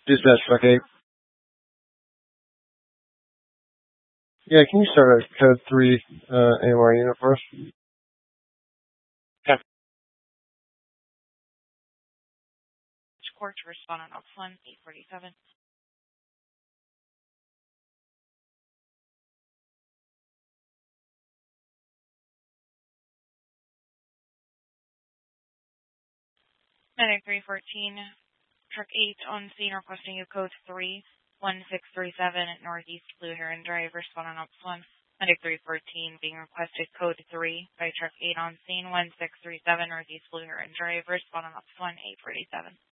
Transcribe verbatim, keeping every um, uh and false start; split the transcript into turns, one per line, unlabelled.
Dispatch truck eight. Yeah, can you start at code three uh, A M R unit for us?
Okay. Court to respond on Ops one, eight forty-seven. ninety-three fourteen, truck eight on scene requesting you code three, one six three seven at Northeast Blue Heron Drive, respond on Ops one. ninety-three fourteen being requested code three by truck eight on scene, one six three seven Northeast Blue Heron Drive, respond on Ops one, eight forty-seven.